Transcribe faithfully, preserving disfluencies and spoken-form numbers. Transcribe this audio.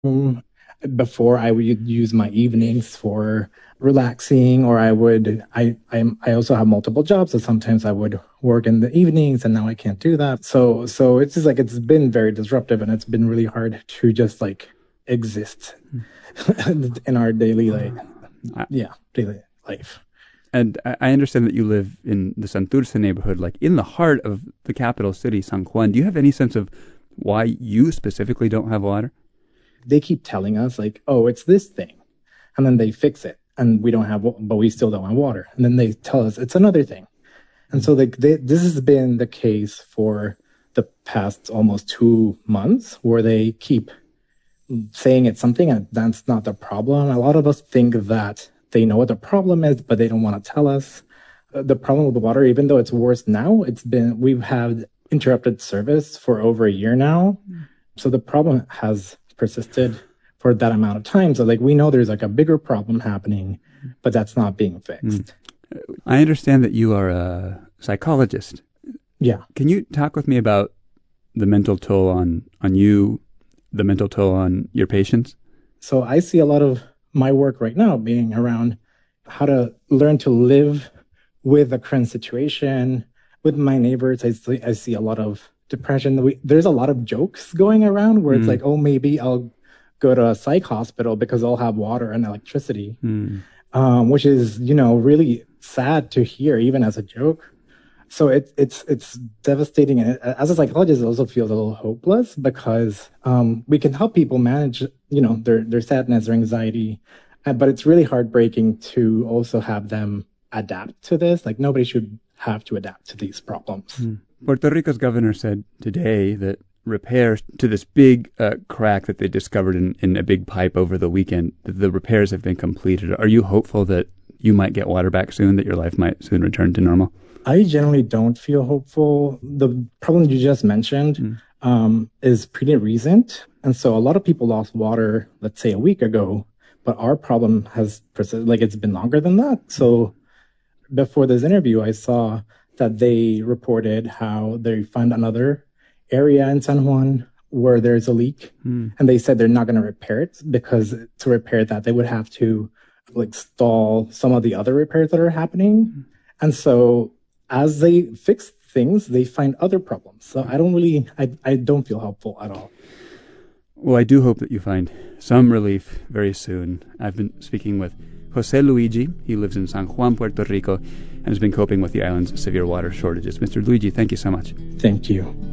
Um, Before I would use my evenings for relaxing, or I would I I I also have multiple jobs, so sometimes I would work in the evenings, and now I can't do that. So so it's just like it's been very disruptive, and it's been really hard to just like exist in our daily like I, yeah daily life. and I I understand that you live in the Santurce neighborhood, like in the heart of the capital city, San Juan. Do you have any sense of why you specifically don't have water? They keep telling us like, oh, it's this thing, and then they fix it, and we don't have, but we still don't have water, and then they tell us it's another thing. And so like they, this has been the case for the past almost two months where they keep saying it's something and that's not the problem. A lot of us think that they know what the problem is, but they don't want to tell us. Uh, The problem with the water, even though it's worse now, it's been, we've had interrupted service for over a year now. So the problem has persisted for that amount of time. So like we know there's like a bigger problem happening, but that's not being fixed. I understand that you are a psychologist. Yeah. Can you talk with me about the mental toll on, on you, the mental toll on your patients? So I see a lot of my work right now being around how to learn to live with the current situation. With my neighbors, I see, I see a lot of depression. We, there's a lot of jokes going around where it's Mm. like, oh, maybe I'll go to a psych hospital because I'll have water and electricity, Mm. um, which is, you know, really sad to hear, even as a joke. So it, it's it's devastating. And as a psychologist, it also feels a little hopeless because um, we can help people manage, you know, their their sadness or anxiety, uh, but it's really heartbreaking to also have them adapt to this. Like nobody should have to adapt to these problems. Mm. Puerto Rico's governor said today that repairs to this big uh, crack that they discovered in, in a big pipe over the weekend, that the repairs have been completed. Are you hopeful that you might get water back soon, that your life might soon return to normal? I generally don't feel hopeful. The problem you just mentioned Mm. um, is pretty recent. And so a lot of people lost water, let's say a week ago, but our problem has persisted, like it's been longer than that. So before this interview, I saw that they reported how they found another area in San Juan where there's a leak. Mm. And they said they're not going to repair it because to repair that, they would have to like stall some of the other repairs that are happening. And so as they fix things, they find other problems. So I don't really, I, I don't feel helpful at all. Well, I do hope that you find some relief very soon. I've been speaking with Jose Luigi. He lives in San Juan, Puerto Rico, and has been coping with the island's severe water shortages. Mister Luigi, thank you so much. Thank you.